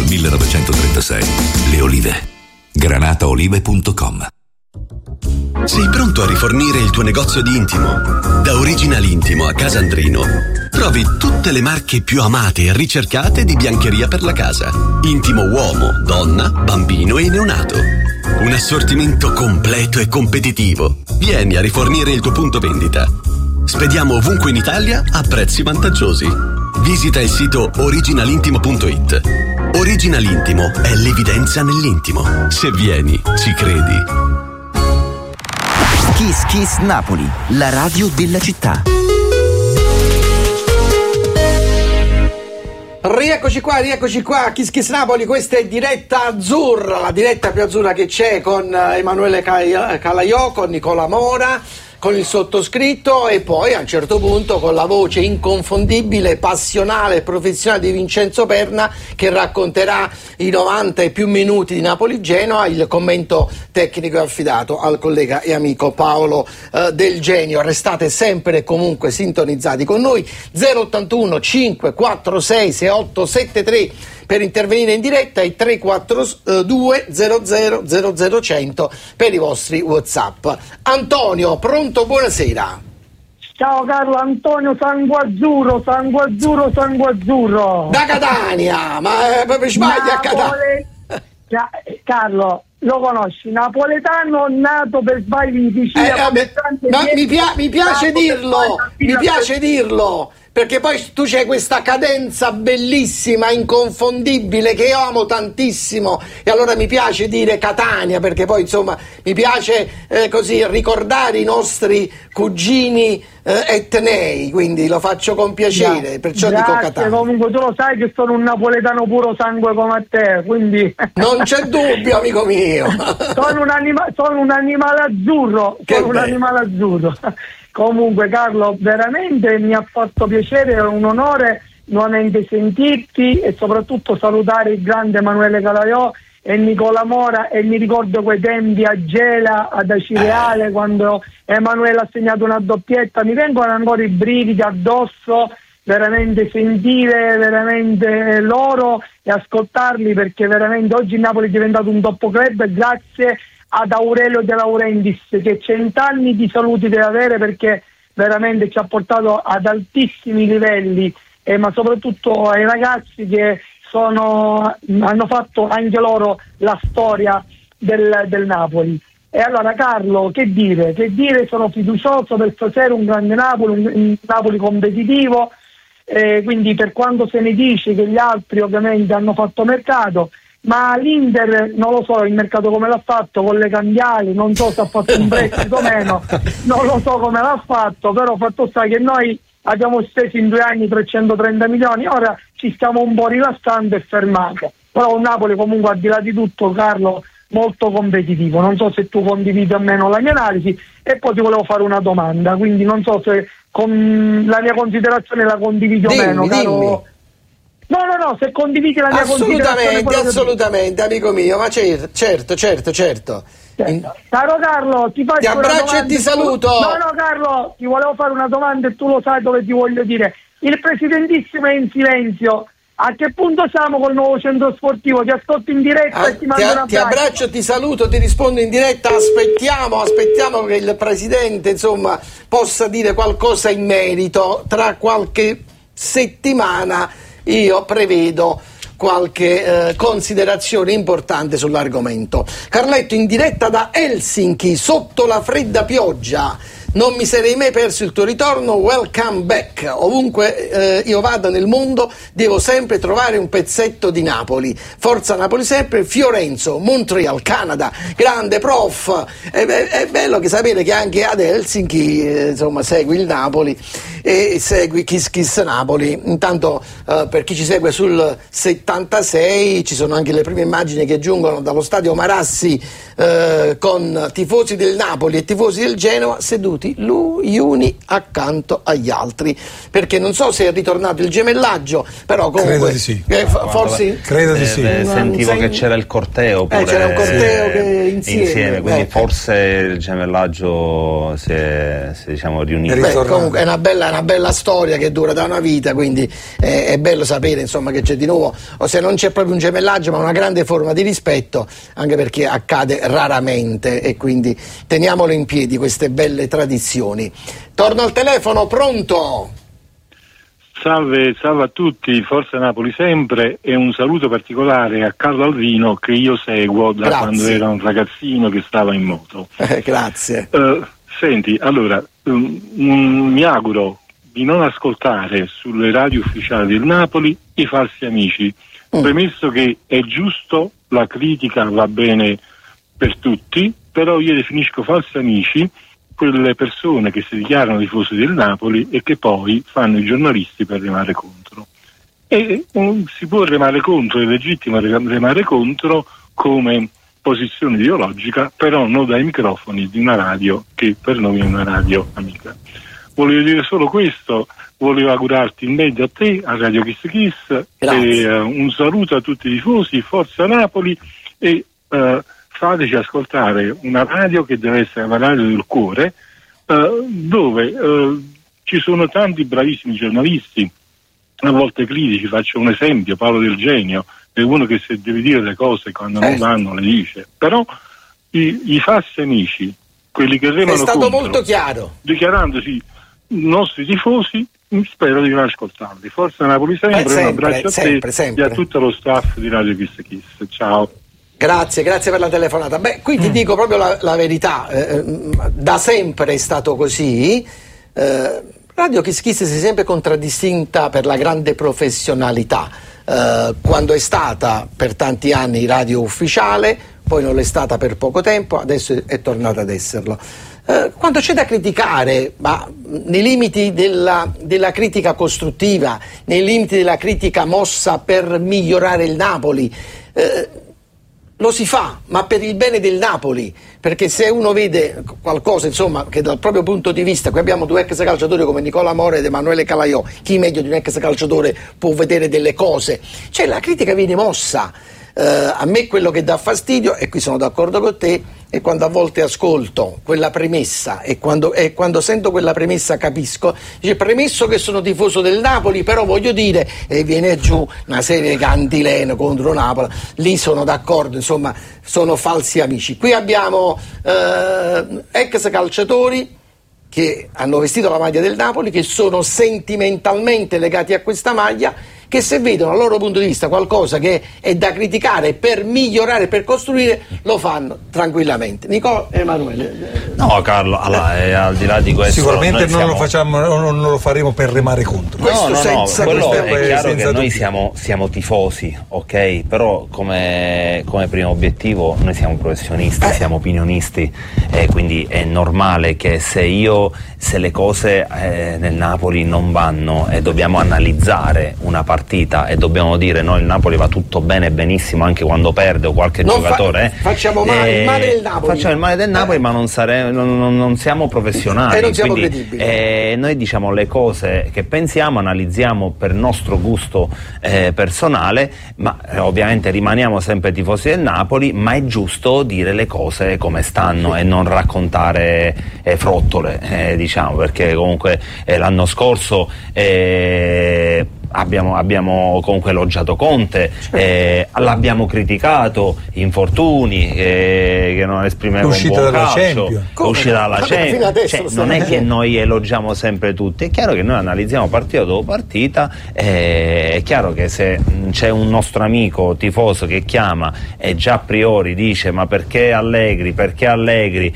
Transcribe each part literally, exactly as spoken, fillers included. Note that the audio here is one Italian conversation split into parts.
millenovecentotrentasei. Le Olive. granataolive punto com. Sei pronto a rifornire il tuo negozio di intimo? Da Original Intimo a Casandrino trovi tutte le marche più amate e ricercate di biancheria per la casa. Intimo uomo, donna, bambino e neonato. Un assortimento completo e competitivo. Vieni a rifornire il tuo punto vendita. Spediamo ovunque in Italia a prezzi vantaggiosi. Visita il sito original intimo punto it. Original Intimo è l'evidenza nell'intimo. Se vieni, ci credi. Kiss Kiss Napoli, la radio della città. Rieccoci qua, rieccoci qua, Kiss Kiss Napoli, questa è diretta azzurra, la diretta più azzurra che c'è, con Emanuele Calaiò, con Nicola Mora, con il sottoscritto e poi a un certo punto con la voce inconfondibile, passionale e professionale di Vincenzo Perna, che racconterà i novanta e più minuti di Napoli-Genoa. Il commento tecnico è affidato al collega e amico Paolo eh, Del Genio. Restate sempre e comunque sintonizzati con noi. Zero ottantuno cinque quattro sei sei otto sette tre per intervenire in diretta e tre quattro due zero zero zero zero cento per i vostri WhatsApp. Antonio, pronto? Buonasera. Ciao Carlo, Antonio Sangue Azzurro, Sangue Azzurro, Sangue Azzurro. Da Catania, ma proprio sbagli a Catania. Carlo, lo conosci, napoletano nato per sbagli in Sicilia. Eh, vabbè, ma mi, pia- mi piace dirlo, mi piace dirlo. Perché poi tu c'hai questa cadenza bellissima, inconfondibile, che io amo tantissimo, e allora mi piace dire Catania, perché poi insomma mi piace eh, così ricordare i nostri cugini eh, etnei, quindi lo faccio con piacere, Gra- perciò grazie, dico Catania. Comunque tu lo sai che sono un napoletano puro sangue come a te, quindi non c'è dubbio, amico mio. sono, un anima- sono un animale azzurro, che sono bello. un animale azzurro. Comunque Carlo, veramente mi ha fatto piacere, è un onore nuovamente sentirti e soprattutto salutare il grande Emanuele Calaiò e Nicola Mora, e mi ricordo quei tempi a Gela, ad Acireale, eh. quando Emanuele ha segnato una doppietta, mi vengono ancora i brividi addosso, veramente sentire veramente loro e ascoltarli, perché veramente oggi Napoli è diventato un top club grazie ad Aurelio De Laurentiis, che cent'anni di saluti deve avere, perché veramente ci ha portato ad altissimi livelli, eh, ma soprattutto ai ragazzi che sono, hanno fatto anche loro la storia del, del Napoli. E allora Carlo, che dire? Che dire? Sono fiducioso per stasera, un grande Napoli, un, un Napoli competitivo, eh, quindi per quanto se ne dice che gli altri ovviamente hanno fatto mercato, ma l'Inter non lo so il mercato come l'ha fatto con le cambiali, non so se ha fatto un prestito o meno, non lo so come l'ha fatto, però fatto sta che noi abbiamo speso in due anni trecentotrenta milioni, ora ci stiamo un po' rilassando e fermando, però un Napoli comunque al di là di tutto, Carlo, molto competitivo. Non so se tu condividi o meno la mia analisi, e poi ti volevo fare una domanda, quindi non so se con la mia considerazione la condividi o dimmi, meno, caro. Dimmi. No, no, no, se condividi la mia assolutamente, considerazione. assolutamente, amico mio, ma certo, certo, certo, certo. In... Caro Carlo, ti faccio ti abbraccio una e ti saluto. No, no, Carlo, ti volevo fare una domanda e tu lo sai dove ti voglio dire. Il presidentissimo è in silenzio. A che punto siamo col nuovo centro sportivo? Ti ascolto in diretta ah, e ti mando ti, un abbraccio. Ti abbraccio, ti saluto, ti rispondo in diretta. Aspettiamo, aspettiamo che il presidente, insomma, possa dire qualcosa in merito. Tra qualche settimana io prevedo qualche eh, considerazione importante sull'argomento. Carletto, in diretta da Helsinki, sotto la fredda pioggia. Non mi sarei mai perso il tuo ritorno, welcome back. Ovunque eh, io vada nel mondo devo sempre trovare un pezzetto di Napoli. Forza Napoli sempre. Fiorenzo, Montreal, Canada, grande prof. È, è, è bello che sapere che anche ad Helsinki eh, insomma segui il Napoli e segui Kiss Kiss Napoli. Intanto eh, per chi ci segue sul settantasei ci sono anche le prime immagini che giungono dallo stadio Marassi eh, con tifosi del Napoli e tifosi del Genoa seduti gli uni accanto agli altri, perché non so se è ritornato il gemellaggio, però comunque credo di sì. eh, f- forse credo di sì. Eh, sentivo segno... che c'era il corteo pure, eh, c'era un corteo eh, che insieme, insieme quindi eh. forse il gemellaggio si è, si è diciamo riunito. Beh, comunque è una bella, una bella storia che dura da una vita, quindi è, è bello sapere insomma che c'è di nuovo, o se non c'è proprio un gemellaggio, ma una grande forma di rispetto, anche perché accade raramente, e quindi teniamolo in piedi queste belle tradizioni. Torno al telefono, pronto? Salve, salve a tutti, Forza Napoli sempre, e un saluto particolare a Carlo Alvino che io seguo da Grazie. Quando era un ragazzino che stava in moto. Eh, grazie. Uh, senti, allora, um, um, mi auguro di non ascoltare sulle radio ufficiali del Napoli i falsi amici, mm. premesso che è giusto, la critica va bene per tutti, però io definisco falsi amici quelle persone che si dichiarano tifosi del Napoli e che poi fanno i giornalisti per remare contro. E um, si può remare contro, è legittimo remare contro come posizione ideologica, però non dai microfoni di una radio che per noi è una radio amica. Volevo dire solo questo, volevo augurarti il meglio a te, a Radio Kiss Kiss, e, uh, un saluto a tutti i tifosi, Forza Napoli, e uh, fateci ascoltare una radio che deve essere la radio del cuore, uh, dove uh, ci sono tanti bravissimi giornalisti, a volte critici. Faccio un esempio: Paolo Del Genio è uno che se deve dire le cose quando non vanno le dice, però i, i falsi amici, quelli che remano è stato contro, molto chiaro, dichiarandosi nostri tifosi, spero di non ascoltarli. Forza Napoli sempre, eh, sempre un abbraccio a sempre, te sempre. E a tutto lo staff di Radio Kiss Kiss. Ciao. Grazie, grazie per la telefonata. Beh, qui ti mm. dico proprio la, la verità, eh, da sempre è stato così. Eh, Radio Kiss Kiss si è sempre contraddistinta per la grande professionalità, eh, quando è stata per tanti anni radio ufficiale, poi non l'è stata per poco tempo, adesso è tornata ad esserlo. Eh, quando c'è da criticare, ma nei limiti della, della critica costruttiva, nei limiti della critica mossa per migliorare il Napoli, eh, lo si fa, ma per il bene del Napoli, perché se uno vede qualcosa, insomma, che dal proprio punto di vista, qui abbiamo due ex calciatori come Nicola More ed Emanuele Calaiò, chi meglio di un ex calciatore può vedere delle cose, cioè la critica viene mossa. Uh, a me quello che dà fastidio, e qui sono d'accordo con te, è quando a volte ascolto quella premessa e quando, e quando sento quella premessa capisco, dice premesso che sono tifoso del Napoli, però voglio dire, e viene giù una serie di cantilene contro Napoli, lì sono d'accordo, insomma sono falsi amici. Qui abbiamo uh, ex calciatori che hanno vestito la maglia del Napoli, che sono sentimentalmente legati a questa maglia, che se vedono dal loro punto di vista qualcosa che è da criticare per migliorare, per costruire, lo fanno tranquillamente. Nicola e Emanuele. No, Carlo, allora, eh, al di là di questo, sicuramente non, siamo... lo facciamo, non lo faremo per remare contro. No, questo no, no, senza, quello questo è chiaro che dubbio. noi siamo, siamo tifosi, ok? Però come, come primo obiettivo noi siamo professionisti, eh. siamo opinionisti, e quindi è normale che se io, se le cose eh, nel Napoli non vanno e dobbiamo analizzare una partita e dobbiamo dire no, il Napoli va tutto bene, benissimo, anche quando perde o qualche non giocatore fa, facciamo male, eh, il male del Napoli facciamo il male del Napoli eh. ma non, sare, non, non, non siamo professionali e non siamo quindi, credibili. Eh, noi diciamo le cose che pensiamo, analizziamo per nostro gusto eh, personale, ma eh, ovviamente rimaniamo sempre tifosi del Napoli, ma è giusto dire le cose come stanno e non raccontare eh, frottole, eh, diciamo, perché comunque eh, l'anno scorso eh, Abbiamo, abbiamo comunque elogiato Conte, eh, l'abbiamo criticato, infortuni, eh, che non esprimeva un buon calcio, l'uscita dalla Champions, cioè, non è che noi elogiamo sempre tutti, è chiaro che noi analizziamo partita dopo partita, eh, è chiaro che se c'è un nostro amico tifoso che chiama e già a priori dice ma perché Allegri, perché Allegri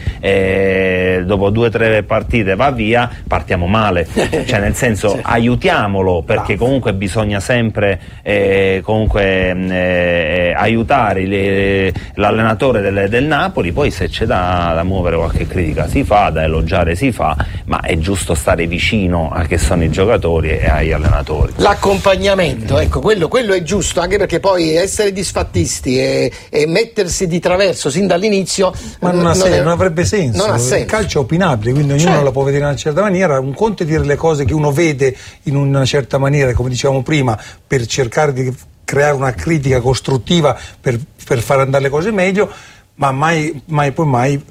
eh, dopo due o tre partite va via, partiamo male, cioè nel senso aiutiamolo, perché comunque bisogna sempre eh, comunque eh, aiutare le, l'allenatore del, del Napoli, poi se c'è da, da muovere qualche critica si fa, da elogiare si fa, ma è giusto stare vicino a che sono i giocatori e agli allenatori. L'accompagnamento, ecco, quello, quello è giusto, anche perché poi essere disfattisti e, e mettersi di traverso sin dall'inizio ma non, non, ha sen- è, non avrebbe senso. Non ha senso. Il calcio è opinabile, quindi ognuno certo. la può vedere in una certa maniera. Un conto è dire le cose che uno vede in una certa maniera, come dicevamo prima, per cercare di creare una critica costruttiva per, per far andare le cose meglio, ma mai, mai poi mai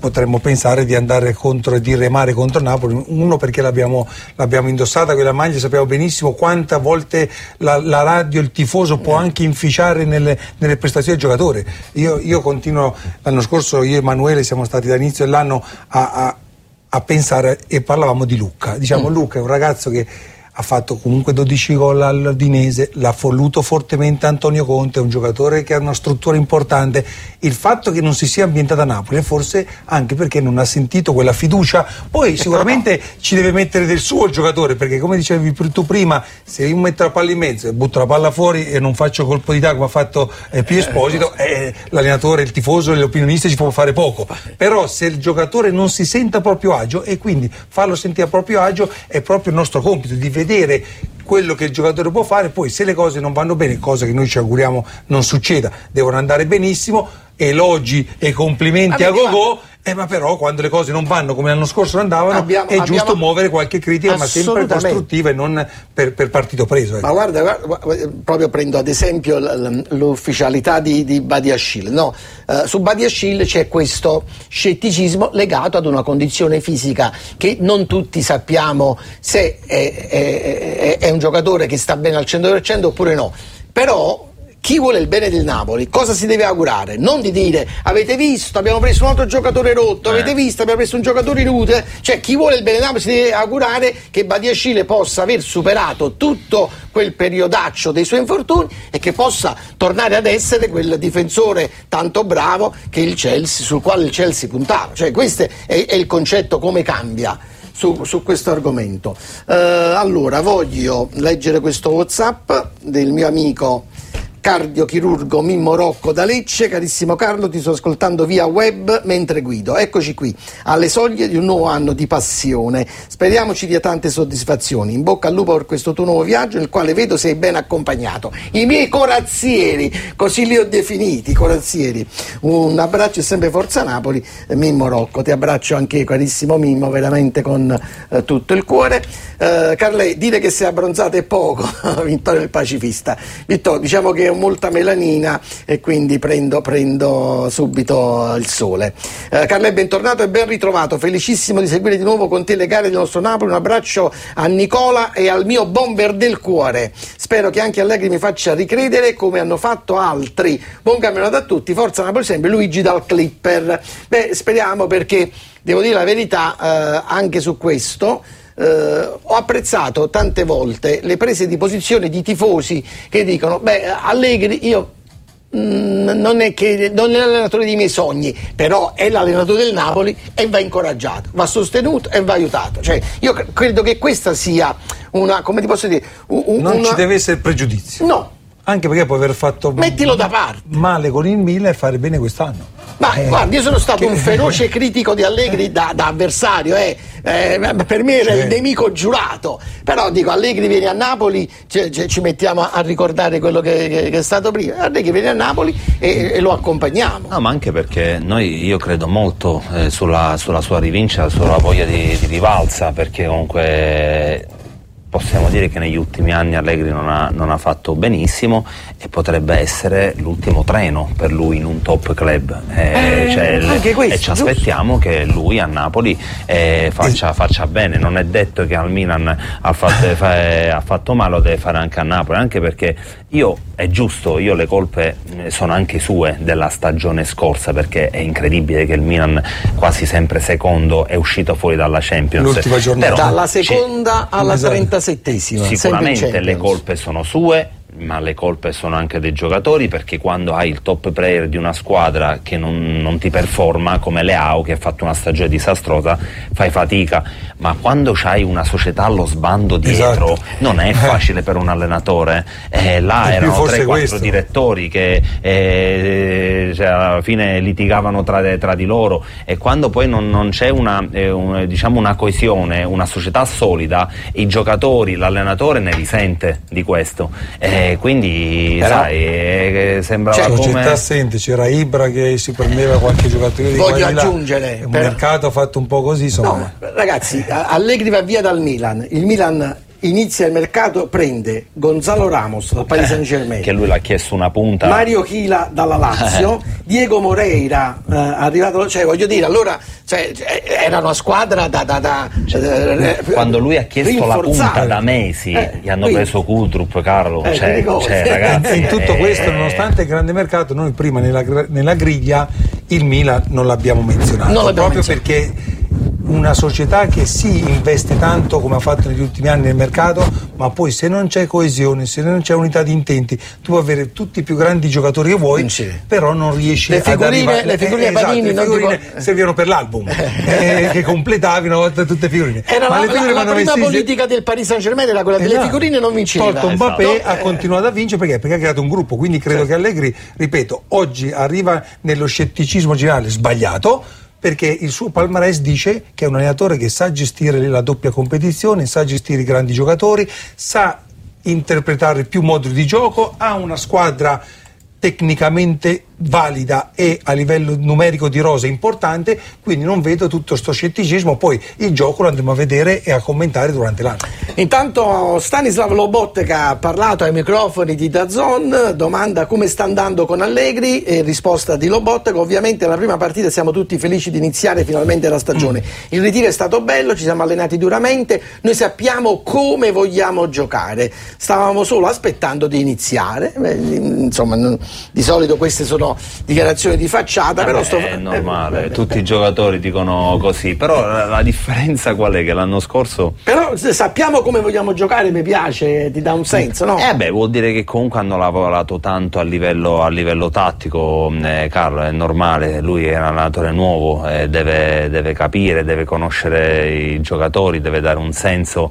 potremmo pensare di andare contro e di remare contro Napoli. Uno, perché l'abbiamo, l'abbiamo indossata quella maglia, sappiamo benissimo quante volte la, la radio, il tifoso può anche inficiare nelle, nelle prestazioni del giocatore. Io, io continuo, l'anno scorso io e Emanuele siamo stati dall'inizio dell'anno a, a, a pensare, e parlavamo di Lucca, diciamo mm. Lucca è un ragazzo che ha fatto comunque dodici gol all'Udinese, l'ha voluto fortemente Antonio Conte, è un giocatore che ha una struttura importante. Il fatto che non si sia ambientato a Napoli è forse anche perché non ha sentito quella fiducia. Poi sicuramente ci deve mettere del suo il giocatore, perché come dicevi tu prima, se io metto la palla in mezzo e butto la palla fuori e non faccio colpo di tacco come ha fatto eh, Pio Esposito, eh, l'allenatore, il tifoso, l'opinionista ci può fare poco. Però se il giocatore non si sente a proprio agio, e quindi farlo sentire a proprio agio, è proprio il nostro compito di vedere quello che il giocatore può fare. Poi se le cose non vanno bene, cosa che noi ci auguriamo non succeda, devono andare benissimo, elogi e complimenti a Gogò, eh, ma però quando le cose non vanno come l'anno scorso non andavano, abbiamo, è giusto abbiamo... muovere qualche critica, ma sempre costruttiva e non per, per partito preso. Ecco. Ma guarda, guarda, proprio prendo ad esempio l'ufficialità di, di Badiashile. No, uh, su Badiashile c'è questo scetticismo legato ad una condizione fisica che non tutti sappiamo se è, è, è, è un giocatore che sta bene al cento per cento oppure no. Però chi vuole il bene del Napoli cosa si deve augurare? Non di dire avete visto, abbiamo preso un altro giocatore rotto, eh. avete visto, abbiamo preso un giocatore inutile. Cioè chi vuole il bene del Napoli si deve augurare che Badiashile possa aver superato tutto quel periodaccio dei suoi infortuni e che possa tornare ad essere quel difensore tanto bravo che il Chelsea, sul quale il Chelsea puntava. Cioè questo è, è il concetto, come cambia su, su questo argomento. Uh, allora voglio leggere questo WhatsApp del mio amico cardiochirurgo Mimmo Rocco da Lecce. Carissimo Carlo, ti sto ascoltando via web mentre guido. Eccoci qui, alle soglie di un nuovo anno di passione. Speriamo ci dia tante soddisfazioni. In bocca al lupo per questo tuo nuovo viaggio, nel quale vedo sei ben accompagnato. I miei corazzieri, così li ho definiti, corazzieri. Un abbraccio e sempre Forza Napoli, Mimmo Rocco. Ti abbraccio anche io, carissimo Mimmo, veramente con eh, tutto il cuore. Eh, Carlè, dire che sei abbronzato è poco. Vittorio il pacifista. Vittorio, diciamo che molta melanina e quindi prendo, prendo subito il sole. eh, Carlè, bentornato e ben ritrovato, felicissimo di seguire di nuovo con te le gare del nostro Napoli. Un abbraccio a Nicola e al mio bomber del cuore, spero che anche Allegri mi faccia ricredere come hanno fatto altri. Buon campionato a tutti, forza Napoli sempre. Luigi dal Clipper. Beh, speriamo, perché devo dire la verità, eh, anche su questo Uh, ho apprezzato tante volte le prese di posizione di tifosi che dicono beh, Allegri io mh, non è che non è l'allenatore dei miei sogni, però è l'allenatore del Napoli e va incoraggiato, va sostenuto e va aiutato. Cioè, io c- credo che questa sia una, come ti posso dire, un, non una... ci deve essere pregiudizio, no, anche perché può aver fatto mettilo da parte male con il Milan e fare bene quest'anno. Ma eh, guarda, io sono stato che... un feroce critico di Allegri da, da avversario, eh. Eh, per me era cioè... il nemico giurato, però dico Allegri vieni a Napoli, ci, ci mettiamo a ricordare quello che, che, che è stato prima. Allegri viene a Napoli e, e lo accompagniamo. No, ma anche perché noi, io credo molto eh, sulla, sulla sua rivincita, sulla voglia di, di rivalsa, perché comunque possiamo dire che negli ultimi anni Allegri non ha, non ha fatto benissimo e potrebbe essere l'ultimo treno per lui in un top club, eh, eh, cioè, anche questo, e ci aspettiamo giusto. Che lui a Napoli eh, faccia, faccia bene. Non è detto che al Milan ha fatto, fa, ha fatto male, lo deve fare anche a Napoli, anche perché io, è giusto, io le colpe sono anche sue della stagione scorsa, perché è incredibile che il Milan quasi sempre secondo è uscito fuori dalla Champions. L'ultima giornata. Però, dalla seconda alla trentasettesima. Sicuramente le colpe sono sue, ma le colpe sono anche dei giocatori, perché quando hai il top player di una squadra che non, non ti performa, come Leao che ha fatto una stagione disastrosa, fai fatica, ma quando c'hai una società allo sbando dietro, esatto, non è facile per un allenatore. Eh, là e erano tre quattro direttori che eh, cioè, alla fine litigavano tra, tra di loro, e quando poi non, non c'è una, eh, un, diciamo una coesione, una società solida, i giocatori, l'allenatore ne risente di questo. Eh, quindi però, sai, eh, sembrava cioè, come società assente, c'era Ibra che si prendeva qualche giocatore di voglio aggiungere là. Un però, mercato ha fatto un po' così, insomma. No, ragazzi, Allegri va via dal Milan, il Milan inizia il mercato, prende Gonzalo Ramos dal Paris Saint-Germain, che lui l'ha chiesto una punta, Mario Chila dalla Lazio, Diego Moreira eh, arrivato, cioè voglio dire, allora cioè, era una squadra da, da, da cioè, eh, quando lui ha chiesto la punta da mesi eh, gli hanno quindi, preso Kudrup, Carlo, eh, cioè, cioè, ragazzi, in tutto questo, nonostante il grande mercato, noi prima nella, nella griglia il Milan non l'abbiamo menzionato, non l'abbiamo proprio menzionato. Perché una società che sì investe tanto come ha fatto negli ultimi anni nel mercato, ma poi se non c'è coesione, se non c'è unità di intenti, tu puoi avere tutti i più grandi giocatori che vuoi, però non riesci le figurine, ad arrivare. le figurine eh, esatto, Panini le figurine dico... servivano per l'album eh, che completavi una volta tutte le figurine. Era ma la, le figurine la, la prima messi... politica del Paris Saint-Germain era quella delle esatto. figurine, non vinceva. Tolto Mbappé esatto. ha continuato a vincere perché? Perché ha creato un gruppo, quindi credo sì. che Allegri, ripeto, oggi arriva nello scetticismo generale sbagliato, perché il suo palmarès dice che è un allenatore che sa gestire la doppia competizione, sa gestire i grandi giocatori, sa interpretare più modi di gioco, ha una squadra tecnicamente valida e a livello numerico di rosa importante, quindi non vedo tutto sto scetticismo. Poi il gioco lo andremo a vedere e a commentare durante l'anno. Intanto Stanislav Lobotka ha parlato ai microfoni di DAZN, domanda come sta andando con Allegri e risposta di Lobotka: ovviamente la prima partita siamo tutti felici di iniziare finalmente la stagione, il ritiro è stato bello, ci siamo allenati duramente, noi sappiamo come vogliamo giocare, stavamo solo aspettando di iniziare. Beh, insomma, di solito queste sono dichiarazioni di facciata, eh però beh, sto... è normale, eh, tutti i giocatori dicono così, però la, la differenza qual è? Che l'anno scorso però se sappiamo come vogliamo giocare, mi piace, ti dà un senso, no? Eh beh, vuol dire che comunque hanno lavorato tanto a livello, a livello tattico, eh, Carlo, è normale, lui è un allenatore nuovo, eh, deve, deve capire, deve conoscere i giocatori, deve dare un senso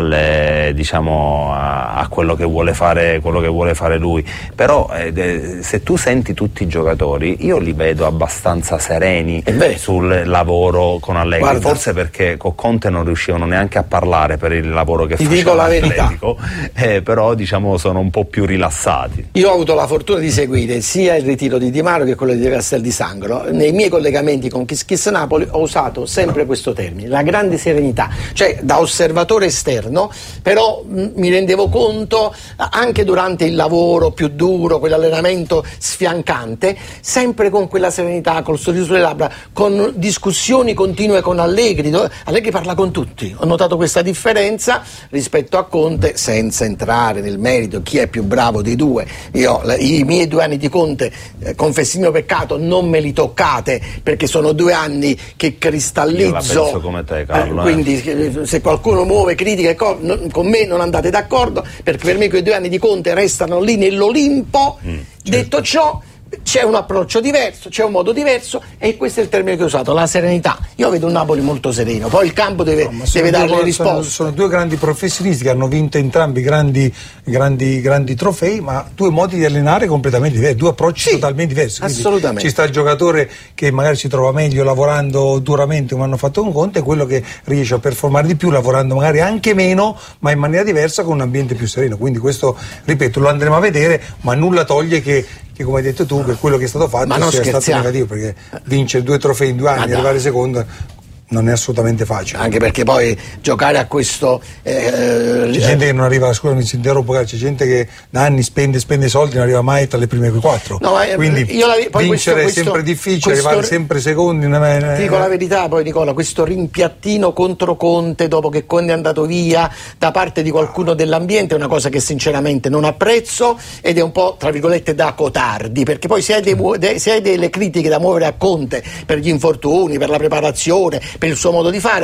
alle, diciamo, a, a quello che vuole fare, quello che vuole fare lui, però eh, se tu senti tutti i giocatori, io li vedo abbastanza sereni sul lavoro con Allegri. Guarda, forse perché con Conte non riuscivano neanche a parlare per il lavoro che faceva. Ti dico la verità, eh, però diciamo sono un po' più rilassati. Io ho avuto la fortuna di seguire sia il ritiro di Di Mario che quello di Castel di Sangro. Nei miei collegamenti con Kiss Kiss Napoli ho usato sempre questo termine, la grande serenità, cioè da osservatore esterno, però mh, mi rendevo conto anche durante il lavoro più duro, quell'allenamento sfiancante, sempre con quella serenità, col sorriso sulle labbra, con discussioni continue con Allegri. Allegri parla con tutti, ho notato questa differenza rispetto a Conte, senza entrare nel merito chi è più bravo dei due. Io i miei due anni di Conte, eh, confessi il mio peccato, non me li toccate, perché sono due anni che cristallizzo. Io la penso come te, Carlo, eh, quindi eh. se qualcuno muove critiche con me non andate d'accordo, perché per me quei due anni di Conte restano lì nell'Olimpo. Mm, certo. Detto ciò, c'è un approccio diverso, c'è un modo diverso, e questo è il termine che ho usato, la serenità. Io vedo un Napoli molto sereno, poi il campo deve, no, deve dare le risposte. Sono, sono due grandi professionisti che hanno vinto entrambi grandi, grandi, grandi trofei, ma due modi di allenare completamente diversi, due approcci sì, totalmente diversi. Quindi assolutamente. Ci sta il giocatore che magari si trova meglio lavorando duramente come hanno fatto con Conte, e quello che riesce a performare di più lavorando magari anche meno, ma in maniera diversa, con un ambiente più sereno. Quindi questo, ripeto, lo andremo a vedere, ma nulla toglie che che come hai detto tu, per quello che è stato fatto sia stato negativo, perché vincere due trofei in due anni e arrivare secondo non è assolutamente facile. Anche perché poi giocare a questo eh, c'è gente che non arriva alla scuola, non si interrompe, c'è gente che da anni spende spende soldi e non arriva mai tra le prime quattro. No, quindi io la, poi vincere questo, è sempre questo, difficile, questo, arrivare sempre secondi. Non è, ti dico la verità, poi Nicola, questo rimpiattino contro Conte dopo che Conte è andato via da parte di qualcuno dell'ambiente è una cosa che sinceramente non apprezzo, ed è un po' tra virgolette da cotardi, perché poi se hai, dei, se hai delle critiche da muovere a Conte per gli infortuni, per la preparazione, per il suo modo di fare,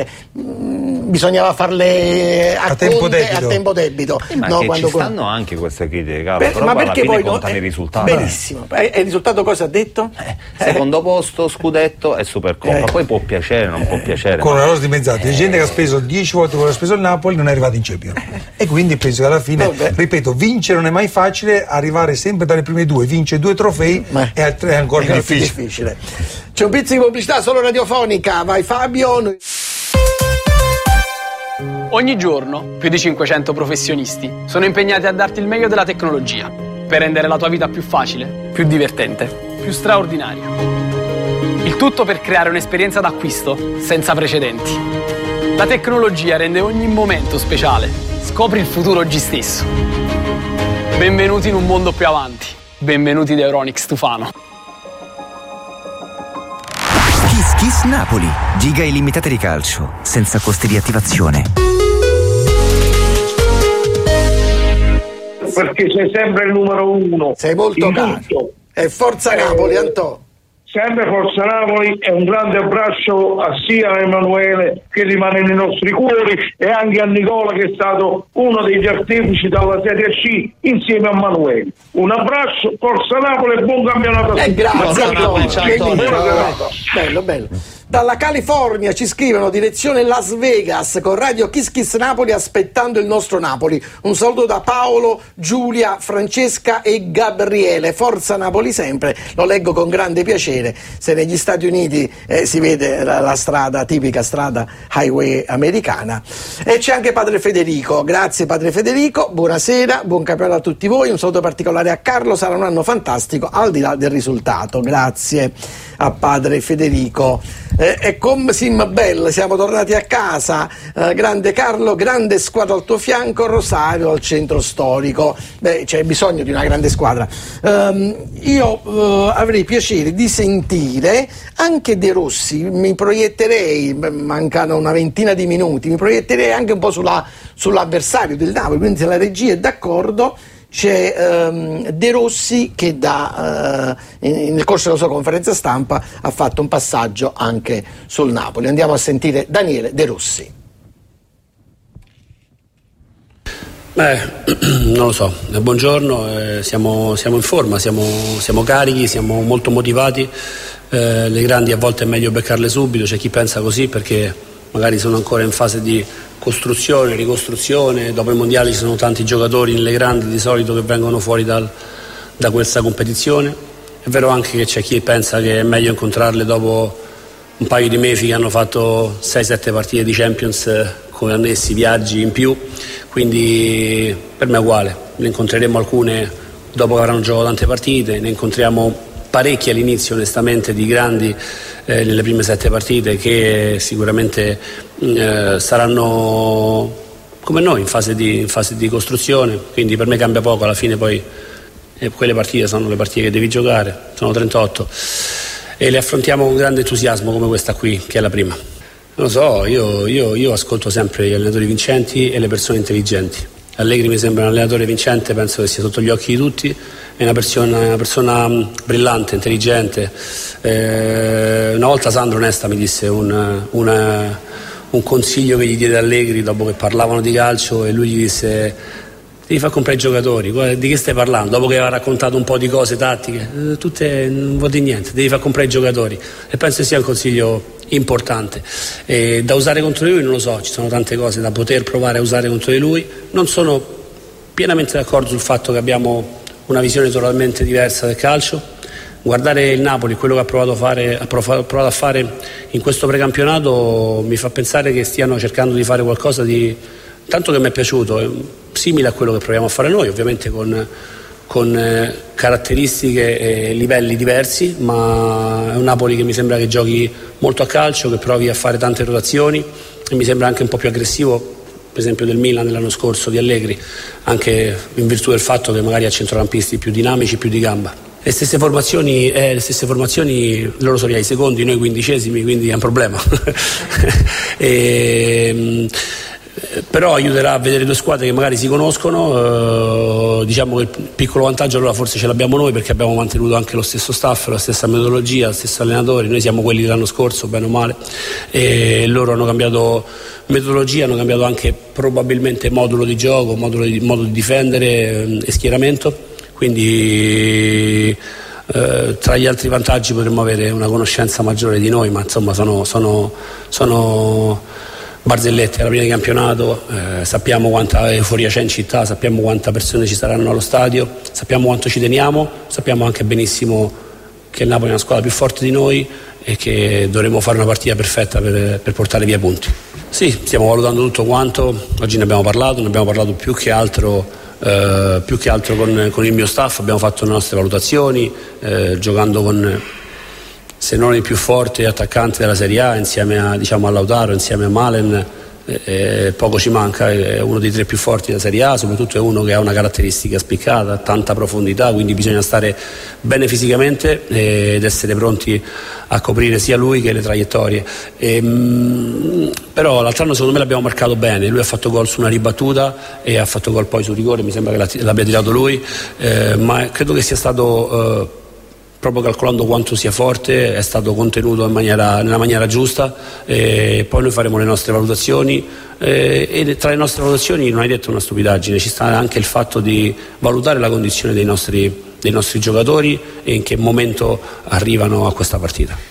mh, bisognava farle a, a, tempo, debito. a tempo debito. Eh, ma no, che quando ci stanno con... anche queste critiche, Carlo, Beh, però ma alla perché fine poi contano no, i risultati. Benissimo. E il risultato cosa ha detto? Eh, secondo eh. posto, scudetto e Supercoppa. Eh. Poi può piacere, non eh. può piacere. Con ma... una rosa dimezzata. C'è eh. gente che ha speso dieci volte quello che ha speso il Napoli, non è arrivato in Champions. Eh. E quindi penso che alla fine, Vabbè. ripeto, vincere non è mai facile, arrivare sempre dalle prime due, vince due trofei ma... è, è ancora è più difficile. difficile. C'è un pezzo di pubblicità solo radiofonica, vai Fabio. Noi... Ogni giorno più di cinquecento professionisti sono impegnati a darti il meglio della tecnologia per rendere la tua vita più facile, più divertente, più straordinaria. Il tutto per creare un'esperienza d'acquisto senza precedenti. La tecnologia rende ogni momento speciale. Scopri il futuro oggi stesso. Benvenuti in un mondo più avanti. Benvenuti da Euronics Tufano. Kiss Kiss Napoli. Giga illimitate di calcio, senza costi di attivazione. Perché sei sempre il numero uno. Sei molto caro. E forza eh, Napoli, Antò. Sempre Forza Napoli, e un grande abbraccio a sia a Emanuele, che rimane nei nostri cuori, e anche a Nicola, che è stato uno degli artefici dalla Serie C insieme a Manuele. Un abbraccio, Forza Napoli, e buon campionato a tutti. Eh, grazie Antonio. Bello, bello. Dalla California ci scrivono direzione Las Vegas con Radio Kiss Kiss Napoli, aspettando il nostro Napoli. Un saluto da Paolo, Giulia, Francesca e Gabriele. Forza Napoli sempre, lo leggo con grande piacere. Se negli Stati Uniti eh, si vede la, la strada, tipica strada highway americana. E c'è anche padre Federico. Grazie padre Federico, buonasera, buon campionato a tutti voi. Un saluto particolare a Carlo, sarà un anno fantastico al di là del risultato. Grazie a padre Federico. Eh, e com sim bell, siamo tornati a casa. Eh, grande Carlo, grande squadra al tuo fianco, Rosario al centro storico. Beh, c'è bisogno di una grande squadra. Um, io uh, avrei piacere di sentire anche De Rossi, mi proietterei, mancano una ventina di minuti, mi proietterei anche un po' sulla, sull'avversario del Napoli, quindi se la regia è d'accordo. C'è um, De Rossi che da, uh, in, nel corso della sua conferenza stampa ha fatto un passaggio anche sul Napoli. Andiamo a sentire Daniele De Rossi. Beh, non lo so, buongiorno, eh, siamo, siamo in forma, siamo, siamo carichi, siamo molto motivati, eh, le grandi a volte è meglio beccarle subito, c'è chi pensa così perché magari sono ancora in fase di costruzione, ricostruzione, dopo i mondiali ci sono tanti giocatori nelle grandi di solito che vengono fuori dal, da questa competizione. È vero anche che c'è chi pensa che è meglio incontrarle dopo un paio di mesi che hanno fatto sei sette partite di Champions con annessi viaggi in più, quindi per me è uguale, ne incontreremo alcune dopo che avranno giocato tante partite, ne incontriamo parecchi all'inizio onestamente di grandi eh, nelle prime sette partite che sicuramente eh, saranno come noi in fase, di, in fase di costruzione, quindi per me cambia poco, alla fine poi eh, quelle partite sono le partite che devi giocare, sono trentotto e le affrontiamo con grande entusiasmo come questa qui che è la prima. Non lo so, io, io, io ascolto sempre gli allenatori vincenti e le persone intelligenti. Allegri mi sembra un allenatore vincente, penso che sia sotto gli occhi di tutti, è una persona, una persona brillante, intelligente. Eh, una volta Sandro Nesta mi disse un, una, un consiglio che gli diede Allegri dopo che parlavano di calcio e lui gli disse: devi far comprare i giocatori, di che stai parlando? Dopo che aveva raccontato un po' di cose tattiche, eh, tutte non vuol dire niente, devi far comprare i giocatori, e penso sia un consiglio importante e da usare contro di lui. Non lo so, ci sono tante cose da poter provare a usare contro di lui. Non sono pienamente d'accordo sul fatto che abbiamo una visione totalmente diversa del calcio. Guardare il Napoli, quello che ha provato a fare, ha provato a fare in questo precampionato, mi fa pensare che stiano cercando di fare qualcosa di tanto che mi è piaciuto, simile a quello che proviamo a fare noi, ovviamente con, con eh, caratteristiche e livelli diversi, ma è un Napoli che mi sembra che giochi molto a calcio, che provi a fare tante rotazioni e mi sembra anche un po' più aggressivo, per esempio del Milan dell'anno scorso di Allegri, anche in virtù del fatto che magari ha centrocampisti più dinamici, più di gamba. Le stesse formazioni, eh, le stesse formazioni, loro sono ai secondi, noi quindicesimi, quindi è un problema. e, però aiuterà a vedere due squadre che magari si conoscono, eh, diciamo che il piccolo vantaggio allora forse ce l'abbiamo noi perché abbiamo mantenuto anche lo stesso staff, la stessa metodologia, lo stesso allenatore, noi siamo quelli dell'anno scorso bene o male e loro hanno cambiato metodologia, hanno cambiato anche probabilmente modulo di gioco, modulo di, modo di difendere eh, e schieramento, quindi eh, tra gli altri vantaggi potremmo avere una conoscenza maggiore di noi, ma insomma sono, sono, sono barzellette alla prima di campionato, eh, sappiamo quanta euforia c'è in città, sappiamo quante persone ci saranno allo stadio, sappiamo quanto ci teniamo, sappiamo anche benissimo che il Napoli è una squadra più forte di noi e che dovremo fare una partita perfetta per, per portare via punti. Sì, stiamo valutando tutto quanto, oggi ne abbiamo parlato, ne abbiamo parlato più che altro, eh, più che altro con, con il mio staff, abbiamo fatto le nostre valutazioni, eh, giocando con, se non il più forte attaccante della Serie A, insieme a, diciamo, a Lautaro, insieme a Malen, eh, poco ci manca, è uno dei tre più forti della Serie A, soprattutto è uno che ha una caratteristica spiccata, tanta profondità, quindi bisogna stare bene fisicamente ed essere pronti a coprire sia lui che le traiettorie. E, mh, però l'altro anno secondo me l'abbiamo marcato bene, lui ha fatto gol su una ribattuta e ha fatto gol poi su rigore, mi sembra che l'abbia tirato lui, eh, ma credo che sia stato eh, proprio calcolando quanto sia forte, è stato contenuto in maniera, nella maniera giusta, e poi noi faremo le nostre valutazioni, eh, e tra le nostre valutazioni non hai detto una stupidaggine, ci sta anche il fatto di valutare la condizione dei nostri, dei nostri giocatori e in che momento arrivano a questa partita.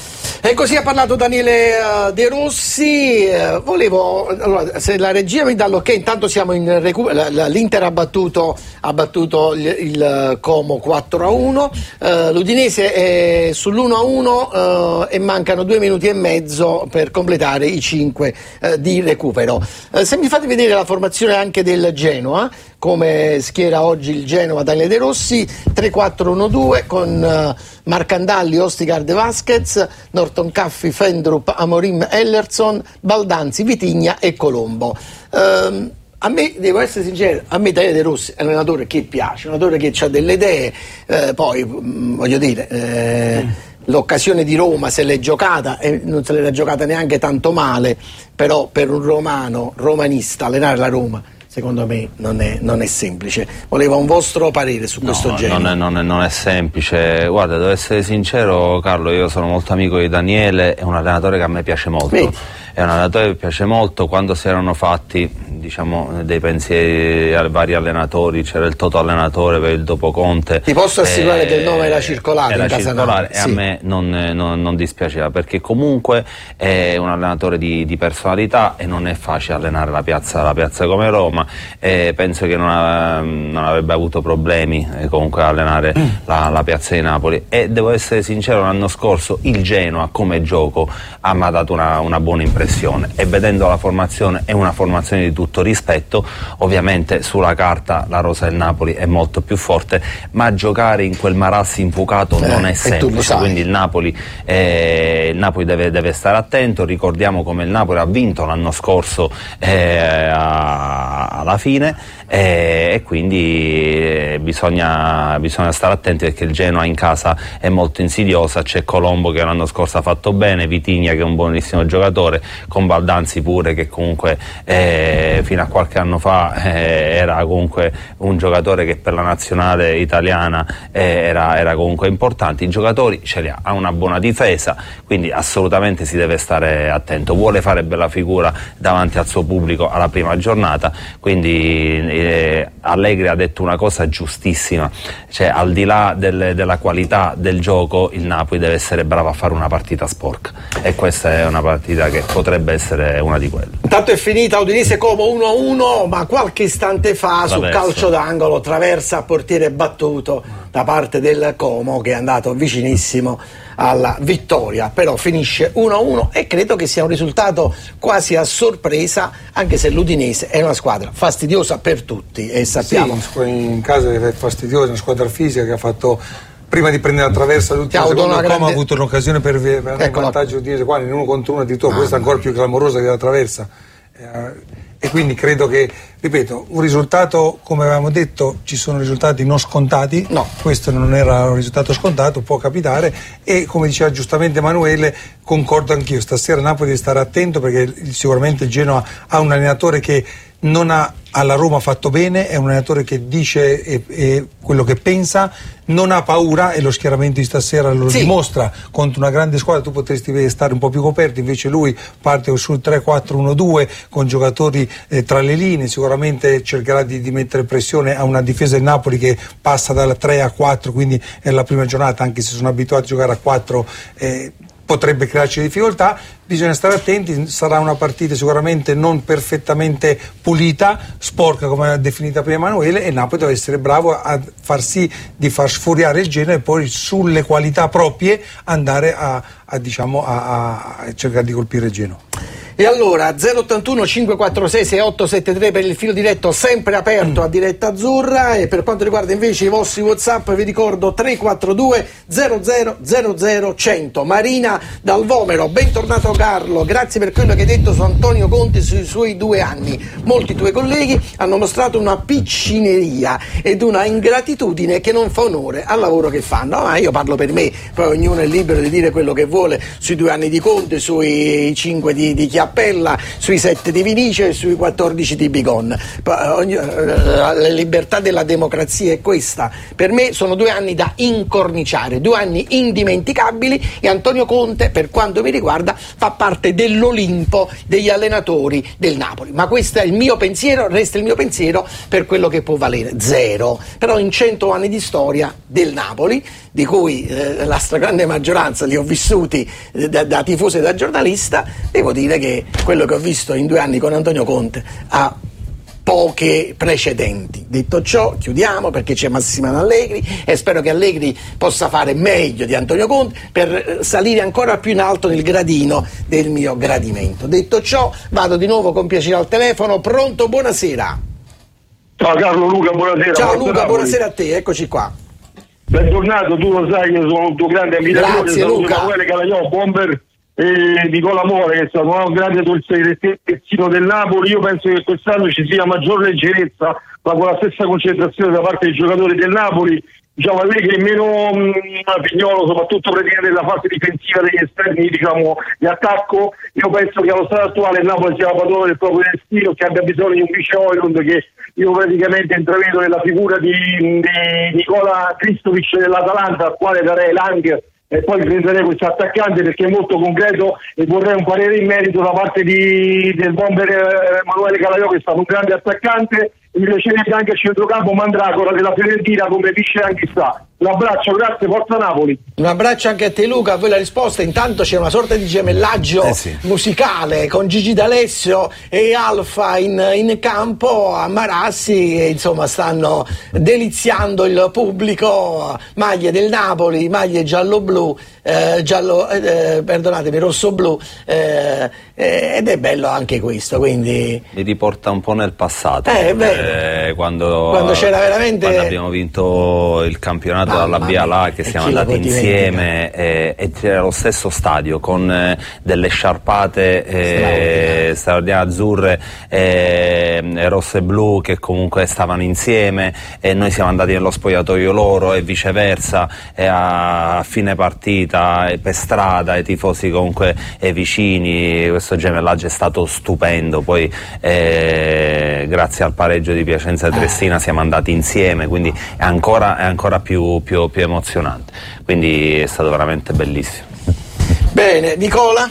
E così ha parlato Daniele uh, De Rossi. Uh, volevo, allora, se la regia mi dà l'ok, intanto siamo in recupero. L'Inter ha battuto, ha battuto il, il Como quattro a uno, uh, l'Udinese è sull'uno a uno uh, e mancano due minuti e mezzo per completare i cinque uh, di recupero. Uh, se mi fate vedere la formazione anche del Genoa, come schiera oggi il Genoa Daniele De Rossi, tre quattro uno due con uh, Marcandalli, Ostigard, Vasquez, Norton Caffi, Fendrup, Amorim, Ellerson, Baldanzi, Vitigna e Colombo. Um, a me, devo essere sincero, a me Daniele De Rossi è un allenatore che piace, un allenatore che ha delle idee, eh, poi mh, voglio dire... Eh, mm. L'occasione di Roma se l'è giocata e non se l'era giocata neanche tanto male, però per un romano, romanista, allenare la Roma secondo me non è, non è semplice. Volevo un vostro parere su no, questo genere. Non è, non, è, non è semplice. Guarda, devo essere sincero, Carlo, io sono molto amico di Daniele, è un allenatore che a me piace molto. Vedi? È un allenatore che mi piace molto. Quando si erano fatti, diciamo, dei pensieri ai vari allenatori, c'era il Toto allenatore per il dopo Conte. Ti posso assicurare eh, che il nome era circolato era in casa circolare, sì. E a me non, non, non dispiaceva, perché comunque è un allenatore di, di personalità e non è facile allenare la piazza, la piazza come Roma, e penso che non, ha, non avrebbe avuto problemi eh, comunque a allenare mm. la, la piazza di Napoli. E devo essere sincero, l'anno scorso il Genoa come gioco ha mi ha dato una, una buona impressione, e vedendo la formazione è una formazione di tutto rispetto. Ovviamente sulla carta la rosa del Napoli è molto più forte, ma giocare in quel marassi infuocato eh, non è semplice, quindi il Napoli, eh, il Napoli deve, deve stare attento. Ricordiamo come il Napoli ha vinto l'anno scorso eh, a, alla fine, eh, e quindi eh, bisogna, bisogna stare attenti, perché il Genoa in casa è molto insidiosa. C'è Colombo che l'anno scorso ha fatto bene, Vitigna che è un buonissimo giocatore, con Baldanzi pure che comunque eh, fino a qualche anno fa eh, era comunque un giocatore che per la nazionale italiana eh, era, era comunque importante. I giocatori ce li ha, ha una buona difesa, quindi assolutamente si deve stare attento. Vuole fare bella figura davanti al suo pubblico alla prima giornata, quindi eh, Allegri ha detto una cosa giustissima, cioè al di là del, della qualità del gioco il Napoli deve essere bravo a fare una partita sporca, e questa è una partita che potrebbe essere una di quelle. Intanto è finita Udinese Como uno a uno, ma qualche istante fa su calcio d'angolo traversa a portiere battuto da parte del Como, che è andato vicinissimo alla vittoria, però finisce uno a uno e credo che sia un risultato quasi a sorpresa, anche se l'Udinese è una squadra fastidiosa per tutti e sappiamo. Sì, in casa è fastidiosa, una squadra fisica che ha fatto, prima di prendere la traversa l'ultima seconda, il Como ha avuto un'occasione per, per avere il vantaggio di dire qua in uno contro uno addirittura, ah, questa è ancora più clamorosa che la traversa, eh, e quindi credo che, ripeto, un risultato, come avevamo detto, ci sono risultati non scontati, no, questo non era un risultato scontato, può capitare, e come diceva giustamente Emanuele, concordo anch'io, stasera Napoli deve stare attento, perché sicuramente il Genoa ha un allenatore che non ha alla Roma fatto bene, è un allenatore che dice e, e quello che pensa, non ha paura, e lo schieramento di stasera lo sì. dimostra. Contro una grande squadra tu potresti stare un po' più coperto, invece lui parte sul tre quattro uno due con giocatori eh, tra le linee, sicuramente cercherà di, di mettere pressione a una difesa del Napoli che passa dalla tre a quattro, quindi è la prima giornata, anche se sono abituati a giocare a quattro, eh, potrebbe crearci difficoltà. Bisogna stare attenti, sarà una partita sicuramente non perfettamente pulita, sporca come ha definita prima Emanuele, e Napoli deve essere bravo a far sì di far sfuriare il Genoa e poi sulle qualità proprie andare a, a, diciamo, a, a cercare di colpire il Genoa. E allora zero ottantuno cinquecentoquarantasei sessantotto per il filo diretto, sempre aperto a Diretta Azzurra. E per quanto riguarda invece i vostri WhatsApp vi ricordo tre quattro due zero zero zero zero cento. Marina dal Vomero, bentornato Carlo, grazie per quello che hai detto su Antonio Conte sui suoi due anni. Molti tuoi colleghi hanno mostrato una piccineria ed una ingratitudine che non fa onore al lavoro che fanno. Ma io parlo per me, poi ognuno è libero di dire quello che vuole sui due anni di Conte, sui cinque di, di Chiappella, sui sette di Vinicio e sui quattordici di Bigon. La libertà della democrazia è questa. Per me sono due anni da incorniciare, due anni indimenticabili, e Antonio Conte, per quanto mi riguarda, fa parte dell'Olimpo degli allenatori del Napoli. Ma questo è il mio pensiero, resta il mio pensiero per quello che può valere, zero. Però in cento anni di storia del Napoli, di cui eh, la stragrande maggioranza li ho vissuti eh, da, da tifoso e da giornalista, devo dire che quello che ho visto in due anni con Antonio Conte ha poche precedenti. Detto ciò, chiudiamo perché c'è Massimiliano Allegri e spero che Allegri possa fare meglio di Antonio Conte per salire ancora più in alto nel gradino del mio gradimento. Detto ciò, vado di nuovo con piacere al telefono. Pronto, buonasera. Ciao Carlo, Luca, buonasera. Ciao Luca, buonasera a te, eccoci qua. Bentornato, tu lo sai che sono un tuo grande ammiratore. Grazie Luca. Emanuele Calaiò, Bomber e Nicola More, che è stato un grande terzino del Napoli. Io penso che quest'anno ci sia maggior leggerezza, ma con la stessa concentrazione da parte dei giocatori del Napoli. Diciamo Allegri è meno Pignolo, soprattutto praticamente nella fase difensiva degli esterni, diciamo, di attacco. Io penso che allo stato attuale il Napoli sia la padrona del proprio destino, che abbia bisogno di un vice Højlund, che io praticamente intravedo nella figura di, di Nicola Kristovic dell'Atalanta, al quale darei l'anche e poi prenderei questo attaccante perché è molto concreto, e vorrei un parere in merito da parte di, del bomber Emanuele Calaiò, che è stato un grande attaccante, e mi piacerebbe anche il centrocampo Mandragora della Fiorentina come vice anche sta. Un abbraccio, grazie, forza Napoli. Un abbraccio anche a te Luca, a voi la risposta. Intanto c'è una sorta di gemellaggio eh sì. musicale con Gigi D'Alessio e Alfa in, in campo a Marassi, e insomma stanno deliziando il pubblico. Maglie del Napoli, maglie giallo-blu, eh, giallo, eh, perdonatemi, rosso-blu, eh, eh, ed è bello anche questo, quindi mi riporta un po' nel passato, eh, eh, quando, quando c'era veramente quando abbiamo vinto il campionato dalla B A L A, che e siamo andati insieme e, e c'era lo stesso stadio con eh, delle sciarpate eh, straordinarie azzurre e, e rosse e blu che comunque stavano insieme, e noi siamo andati nello spogliatoio loro e viceversa, e a, a fine partita e per strada i tifosi comunque e vicini. Questo gemellaggio è stato stupendo. Poi eh, grazie al pareggio di Piacenza e Triestina siamo andati insieme, quindi è ancora, è ancora più Più, più emozionante, quindi è stato veramente bellissimo. Bene, Nicola?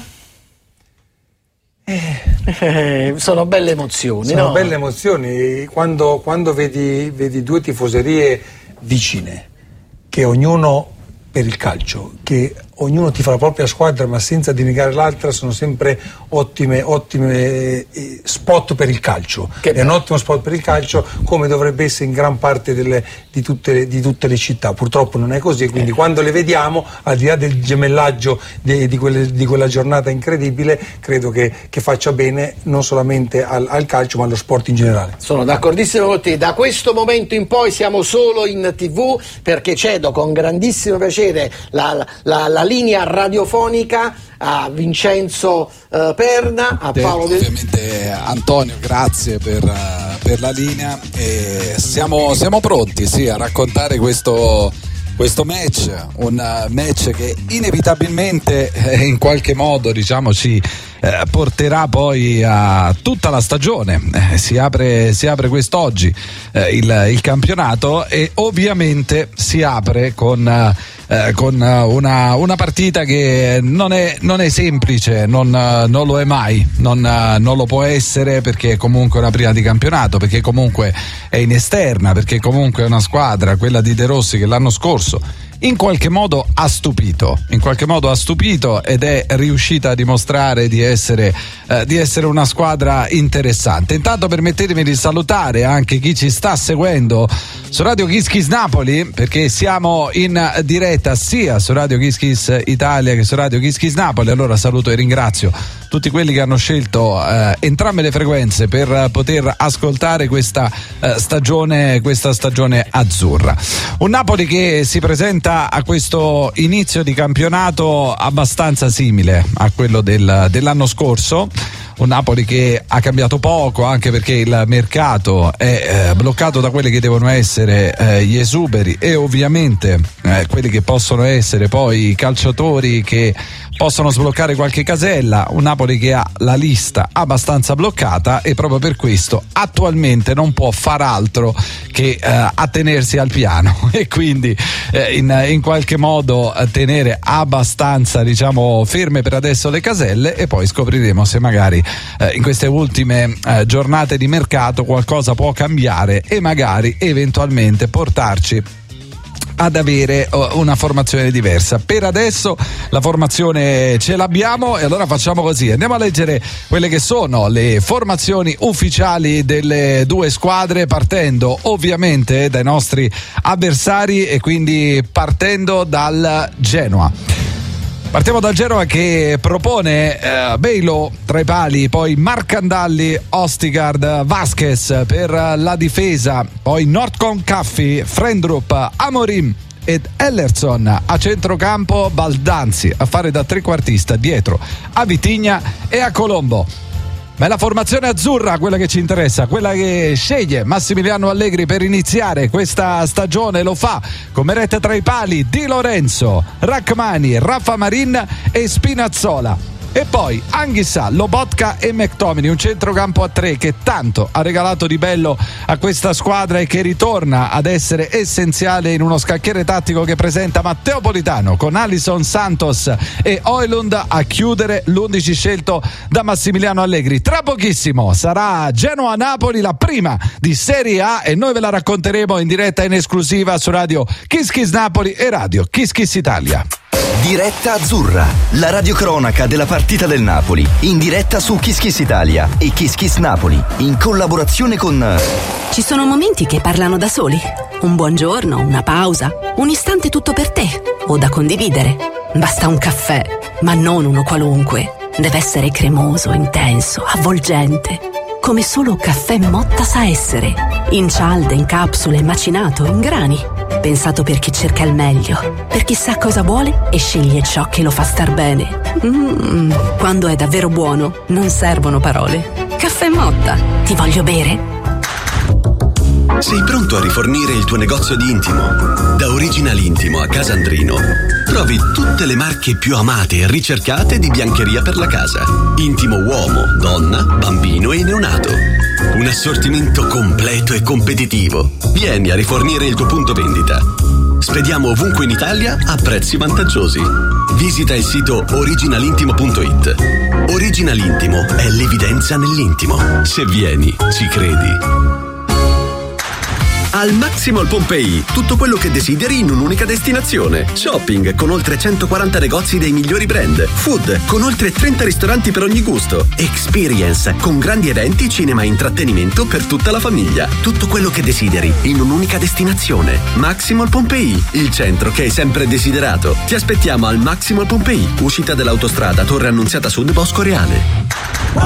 Eh, eh, sono belle emozioni, sono no? belle emozioni quando, quando vedi, vedi due tifoserie vicine, che ognuno per il calcio, che ognuno tifa la propria squadra ma senza denegare l'altra, sono sempre ottime, ottime eh, spot per il calcio. Che è bello. Un ottimo spot per il calcio, come dovrebbe essere in gran parte delle, di, tutte, di tutte le città. Purtroppo non è così, quindi eh. quando le vediamo, al di là del gemellaggio de, di, quelle, di quella giornata incredibile, credo che, che faccia bene non solamente al, al calcio ma allo sport in generale. Sono d'accordissimo con te. Da questo momento in poi siamo solo in tivù, perché cedo con grandissimo piacere la, la, la linea radiofonica a Vincenzo uh, Perna, a Paolo Del... Ovviamente Antonio, grazie per, uh, per la linea, e siamo, siamo pronti sì, a raccontare questo, questo match, un uh, match che inevitabilmente eh, in qualche modo diciamo ci eh, porterà poi a tutta la stagione. Eh, si apre, si apre quest'oggi eh, il, il campionato, e ovviamente si apre con eh, con una, una partita che non è, non è semplice, non, non lo è mai, non, non lo può essere, perché comunque è una prima di campionato, perché comunque è in esterna, perché comunque è una squadra, quella di De Rossi, che l'anno scorso in qualche modo ha stupito, in qualche modo ha stupito ed è riuscita a dimostrare di essere, eh, di essere una squadra interessante. Intanto permettetemi di salutare anche chi ci sta seguendo su Radio Kiss Kiss Napoli, perché siamo in diretta sia su Radio Kiss Kiss Italia che su Radio Kiss Kiss Napoli. Allora saluto e ringrazio tutti quelli che hanno scelto eh, entrambe le frequenze per poter ascoltare questa eh, stagione questa stagione azzurra. Un Napoli che si presenta a questo inizio di campionato abbastanza simile a quello del, dell'anno scorso. Un Napoli che ha cambiato poco, anche perché il mercato è eh, bloccato da quelli che devono essere eh, gli esuberi e ovviamente eh, quelli che possono essere poi i calciatori che possono sbloccare qualche casella. Un Napoli che ha la lista abbastanza bloccata e proprio per questo attualmente non può far altro che eh, attenersi al piano e quindi eh, in, in qualche modo tenere abbastanza, diciamo, ferme per adesso le caselle, e poi scopriremo se magari Eh, in queste ultime eh, giornate di mercato qualcosa può cambiare e magari eventualmente portarci ad avere uh, una formazione diversa. Per adesso la formazione ce l'abbiamo e allora facciamo così: andiamo a leggere quelle che sono le formazioni ufficiali delle due squadre, partendo ovviamente dai nostri avversari e quindi partendo dal Genoa. Partiamo dal Genoa che propone eh, Beilo tra i pali, poi Marcandalli, Ostigard, Vasquez per la difesa, poi Nordcon, Caffi, Frendrup, Amorim ed Ellerson a centrocampo, Baldanzi a fare da trequartista dietro a Vitigna e a Colombo. Ma è la formazione azzurra quella che ci interessa, quella che sceglie Massimiliano Allegri per iniziare questa stagione. Lo fa come rete tra i pali Di Lorenzo, Rachmani, Rafa Marin e Spinazzola. E poi Anghissà, Lobotka e McTominay, un centrocampo a tre che tanto ha regalato di bello a questa squadra e che ritorna ad essere essenziale in uno scacchiere tattico che presenta Matteo Politano con Alisson, Santos e Højlund a chiudere l'undici scelto da Massimiliano Allegri. Tra pochissimo sarà Genoa-Napoli, la prima di Serie A, e noi ve la racconteremo in diretta in esclusiva su Radio Kiss Kiss Napoli e Radio Kiss Kiss Italia. Diretta azzurra, la radiocronaca della partita del Napoli, in diretta su Kiss Kiss Italia e Kiss Kiss Napoli, in collaborazione con... Ci sono momenti che parlano da soli. Un buongiorno, una pausa, un istante tutto per te o da condividere. Basta un caffè, ma non uno qualunque. Deve essere cremoso, intenso, avvolgente, come solo Caffè Motta sa essere. In cialde, in capsule, macinato, in grani. Pensato per chi cerca il meglio, per chi sa cosa vuole e sceglie ciò che lo fa star bene. Mm, quando è davvero buono, non servono parole. Caffè Motta, ti voglio bere? Sei pronto a rifornire il tuo negozio di intimo? Da Original Intimo a Casandrino trovi tutte le marche più amate e ricercate di biancheria per la casa. Intimo uomo, donna, bambino e neonato. Un assortimento completo e competitivo. Vieni a rifornire il tuo punto vendita. Spediamo ovunque in Italia a prezzi vantaggiosi. Visita il sito original intimo punto it. Original Intimo è l'evidenza nell'intimo. Se vieni, ci credi. Al Maximall Pompei, tutto quello che desideri in un'unica destinazione. Shopping con oltre centoquaranta negozi dei migliori brand. Food con oltre trenta ristoranti per ogni gusto. Experience con grandi eventi, cinema e intrattenimento per tutta la famiglia. Tutto quello che desideri in un'unica destinazione. Maximall Pompei, il centro che hai sempre desiderato. Ti aspettiamo al Maximall Pompei, uscita dell'autostrada Torre Annunziata Sud Bosco Reale.